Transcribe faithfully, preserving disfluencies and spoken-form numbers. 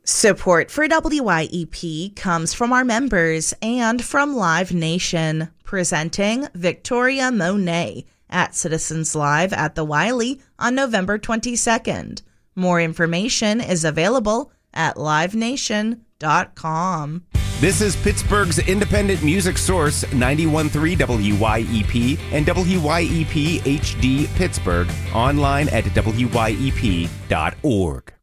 Support for W Y E P comes from our members and from Live Nation, presenting Victoria Monet at Citizens Live at the Wiley on November twenty-second. More information is available at live nation dot com. This is Pittsburgh's independent music source, ninety-one point three W Y E P and W Y E P H D Pittsburgh, online at W Y E P dot org.